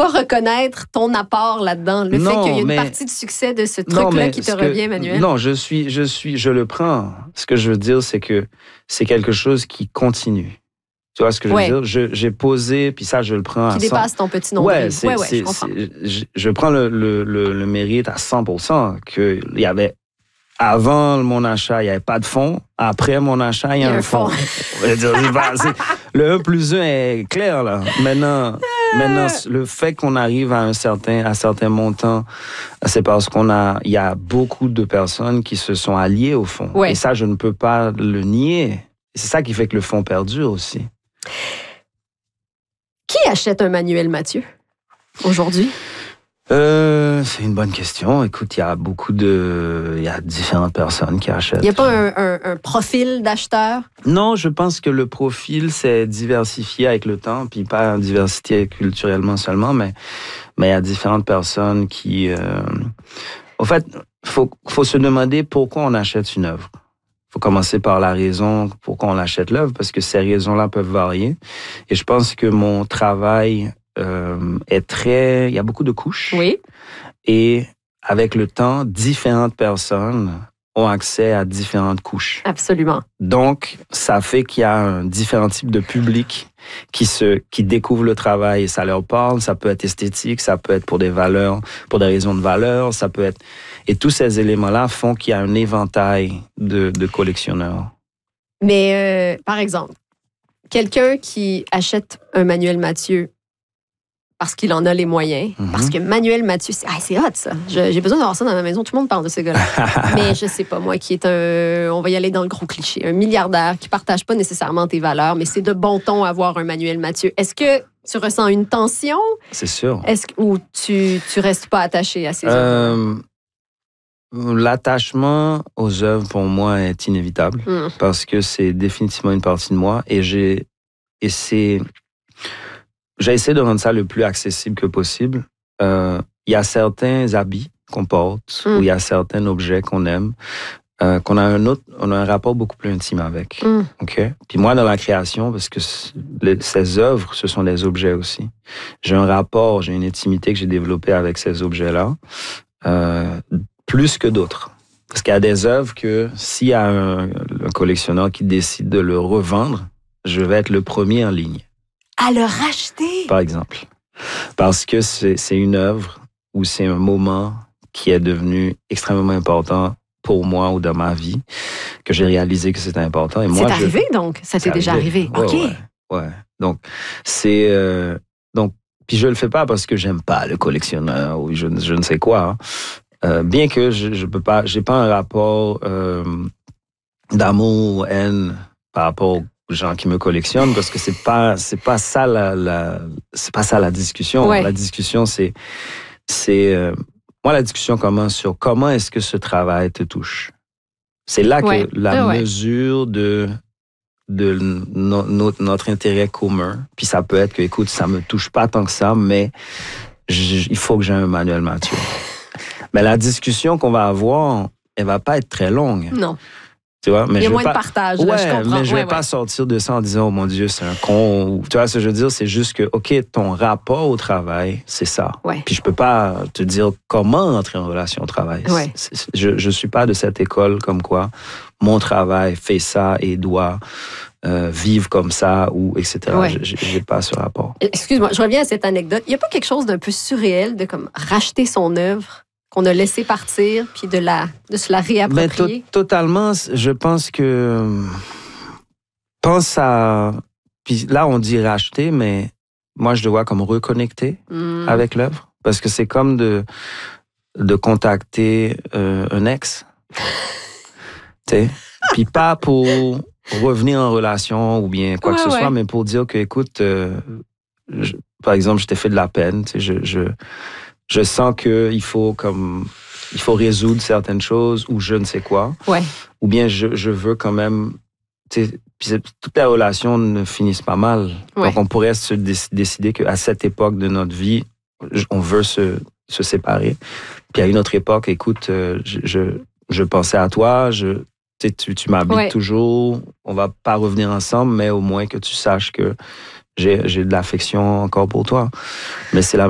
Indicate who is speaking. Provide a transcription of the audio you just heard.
Speaker 1: pas reconnaître ton apport là-dedans, le fait qu'il y a une partie du succès de ce truc-là qui te revient, Emmanuel.
Speaker 2: Non, je le prends. Ce que je veux dire, c'est que c'est quelque chose qui continue. Tu vois ce que je veux dire? J'ai posé, puis ça, je le prends à 100%.
Speaker 1: Qui dépasse ton petit nombril.
Speaker 2: Je comprends. Je prends le mérite à 100%. Qu'il y avait, avant mon achat, il n'y avait pas de fonds. Après mon achat, il y a un fonds. Le 1 plus 1 est clair, là. Maintenant, le fait qu'on arrive à un certain montant, c'est parce il y a beaucoup de personnes qui se sont alliées au fonds. Ouais. Et ça, je ne peux pas le nier. C'est ça qui fait que le fonds perdure aussi.
Speaker 1: Qui achète un Manuel Mathieu aujourd'hui?
Speaker 2: C'est une bonne question. Écoute, il y a différentes personnes qui achètent.
Speaker 1: Il n'y a pas un profil d'acheteur?
Speaker 2: Non, je pense que le profil, c'est diversifié avec le temps, puis pas diversifié culturellement seulement, mais il y a différentes personnes qui... En fait, faut se demander pourquoi on achète une œuvre. Il faut commencer par la raison pourquoi on achète l'œuvre, parce que ces raisons-là peuvent varier. Et je pense que mon travail il y a beaucoup de couches.
Speaker 1: Oui.
Speaker 2: Et avec le temps, différentes personnes ont accès à différentes couches.
Speaker 1: Absolument.
Speaker 2: Donc, ça fait qu'il y a un différent type de public qui découvre le travail et ça leur parle. Ça peut être esthétique, ça peut être pour des valeurs, pour des raisons de valeur, ça peut être... Et tous ces éléments-là font qu'il y a un éventail de collectionneurs.
Speaker 1: Mais, par exemple, quelqu'un qui achète un Manuel Mathieu parce qu'il en a les moyens, parce que Manuel Mathieu, c'est hot, ça. J'ai besoin d'avoir ça dans ma maison. Tout le monde parle de ce gars-là. Mais je sais pas, moi, qui est on va y aller dans le gros cliché, un milliardaire qui partage pas nécessairement tes valeurs, mais c'est de bon ton avoir un Manuel Mathieu. Est-ce que tu ressens une tension?
Speaker 2: C'est sûr.
Speaker 1: Ou tu restes pas attaché à ces œuvres?
Speaker 2: L'attachement aux œuvres, pour moi, est inévitable parce que c'est définitivement une partie de moi j'ai essayé de rendre ça le plus accessible que possible. Il y a certains habits qu'on porte ou il y a certains objets qu'on aime, qu'on a un rapport beaucoup plus intime avec. Okay? Puis moi, dans la création, parce que ces œuvres, ce sont des objets aussi. J'ai une intimité que j'ai développée avec ces objets-là, plus que d'autres. Parce qu'il y a des œuvres que s'il y a un collectionneur qui décide de le revendre, je vais être le premier en ligne.
Speaker 1: À le racheter?
Speaker 2: Par exemple. Parce que c'est une œuvre ou c'est un moment qui est devenu extrêmement important pour moi ou dans ma vie, que j'ai réalisé que c'était important. Et moi,
Speaker 1: arrivé, donc? Ça t'est déjà arrivé? OK.
Speaker 2: Ouais. Donc, puis je le fais pas parce que j'aime pas le collectionneur ou je ne sais quoi. Bien que je peux pas, j'ai pas un rapport d'amour ou haine par rapport aux gens qui me collectionnent, parce que c'est pas ça la discussion. Ouais. La discussion, moi, la discussion commence sur comment est-ce que ce travail te touche. C'est là que la mesure de notre intérêt commun, puis ça peut être que, écoute, ça me touche pas tant que ça, mais il faut que j'ai un Manuel Mathieu. Mais la discussion qu'on va avoir, elle va pas être très longue.
Speaker 1: Non.
Speaker 2: Tu vois, mais
Speaker 1: il y a moins de partage, là, je comprends.
Speaker 2: Mais je vais pas sortir de ça en disant, oh mon Dieu, c'est un con. Tu vois ce que je veux dire? C'est juste que, OK, ton rapport au travail, c'est ça.
Speaker 1: Ouais.
Speaker 2: Puis je peux pas te dire comment entrer en relation au travail.
Speaker 1: Ouais.
Speaker 2: Je suis pas de cette école comme quoi mon travail fait ça et doit vivre comme ça ou etc. Ouais. J'ai pas ce rapport.
Speaker 1: Excuse-moi, je reviens à cette anecdote. Il y a pas quelque chose d'un peu surréel de comme racheter son œuvre qu'on a laissé partir, puis de se la réapproprier?
Speaker 2: Mais totalement, je pense que... Puis là, on dit racheter, mais moi, je le vois comme reconnecter avec l'œuvre. Parce que c'est comme de contacter un ex. Tu sais? Puis pas pour revenir en relation ou bien quoi que ce soit, mais pour dire que, écoute, par exemple, je t'ai fait de la peine, tu sais, je sens qu'il faut résoudre certaines choses ou je ne sais quoi.
Speaker 1: Ouais.
Speaker 2: Ou bien je veux quand même... Toutes les relations ne finissent pas mal. Ouais. Donc, on pourrait se décider qu'à cette époque de notre vie, on veut se séparer. Puis à une autre époque, écoute, je pensais à toi, tu m'habites toujours, on va pas revenir ensemble, mais au moins que tu saches que j'ai de l'affection encore pour toi. Mais c'est la